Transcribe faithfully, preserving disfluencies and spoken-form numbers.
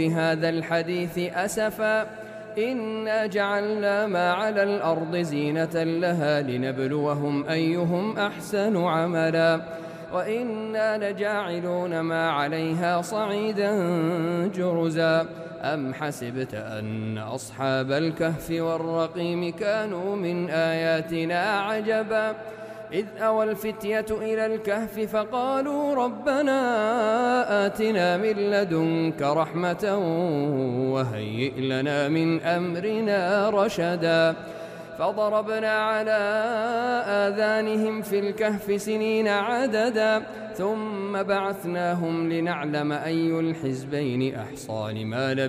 هذا الحديث أسفا إنا جعلنا ما على الأرض زينة لها لنبلوهم أيهم أحسن عملا وإنا لجاعلون ما عليها صعيدا جرزا أم حسبت أن أصحاب الكهف والرقيم كانوا من آياتنا عجبا إذ أوى الفتية إلى الكهف فقالوا ربنا آتنا من لدنك رحمة وهيئ لنا من أمرنا رشدا فضربنا على آذانهم في الكهف سنين عددا ثم بعثناهم لنعلم أي الحزبين أحصى لما لبثوا